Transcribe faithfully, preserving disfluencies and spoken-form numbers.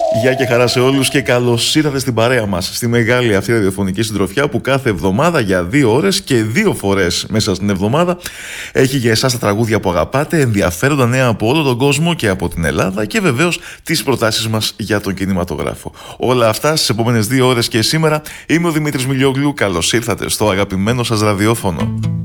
Γεια και χαρά σε όλους και καλώς ήρθατε στην παρέα μας, στη μεγάλη αυτή ραδιοφωνική συντροφιά που κάθε εβδομάδα για δύο ώρες και δύο φορές μέσα στην εβδομάδα έχει για εσάς τα τραγούδια που αγαπάτε, ενδιαφέροντα νέα από όλο τον κόσμο και από την Ελλάδα και βεβαίως τις προτάσεις μας για τον κινηματογράφο. Όλα αυτά στις επόμενες δύο ώρες και σήμερα είμαι ο Δημήτρης Μιλιόγλου, καλώς ήρθατε στο αγαπημένο σας ραδιόφωνο.